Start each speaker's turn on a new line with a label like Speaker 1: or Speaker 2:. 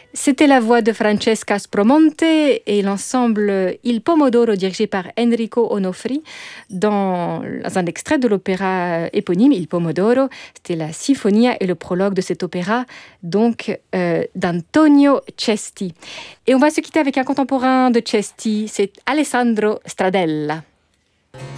Speaker 1: C'était la voix de Francesca Spromonte et l'ensemble Il Pomodoro dirigé par Enrico Onofri dans un extrait de l'opéra éponyme Il Pomodoro. C'était la Sinfonia et le prologue de cet opéra, donc d'Antonio Cesti. Et on va se quitter avec un contemporain de Cesti, c'est Alessandro Stradella.